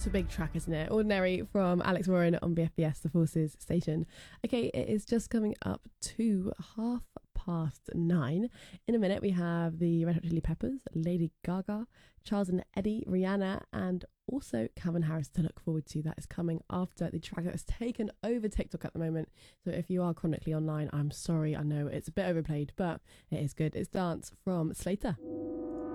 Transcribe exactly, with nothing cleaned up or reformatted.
It's a big track, isn't it? Ordinary from Alex Warren on B F B S, the Forces station. Okay, it is just coming up to half past nine. In a minute, we have the Red Hot Chili Peppers, Lady Gaga, Charles and Eddie, Rihanna, and also Calvin Harris to look forward to. That is coming after the track that has taken over TikTok at the moment. So if you are chronically online, I'm sorry. I know it's a bit overplayed, but it is good. It's Dance from Slater.